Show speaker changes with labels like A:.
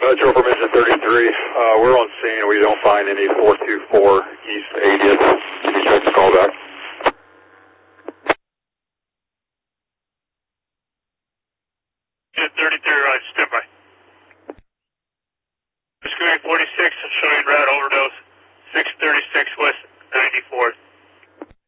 A: Metro Permission 33, we're on scene. We don't find any 424 East 80th. Can you check the callback?
B: Yeah, 33, right, standby. Square 46, showing route overdose, 636 West 94th.